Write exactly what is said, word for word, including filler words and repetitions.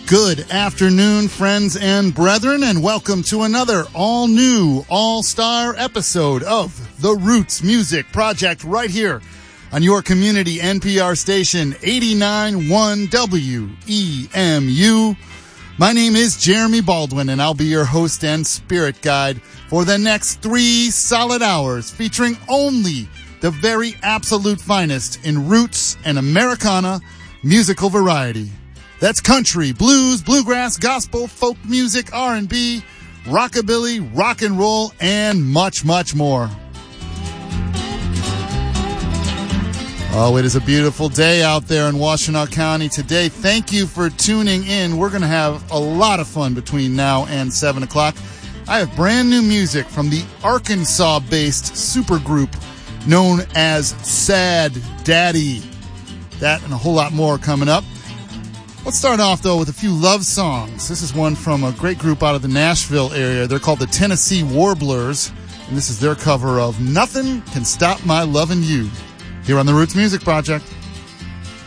Good afternoon, friends and brethren, and welcome to another all-new, all-star episode of The Roots Music Project right here on your community N P R station eighty-nine point one W E M U. My name is Jeremy Baldwin, and I'll be your host and spirit guide for the next three solid hours, featuring only the very absolute finest in roots and Americana musical variety. That's country, blues, bluegrass, gospel, folk music, R and B, rockabilly, rock and roll, and much, much more. Oh, it is a beautiful day out there in Washtenaw County today. Thank you for tuning in. We're going to have a lot of fun between now and seven o'clock. I have brand new music from the Arkansas-based supergroup known as Sad Daddy. That and a whole lot more coming up. Let's start off, though, with a few love songs. This is one from a great group out of the Nashville area. They're called the Tennessee Warblers, and this is their cover of Nothing Can Stop My Lovin' You, here on the Roots Music Project.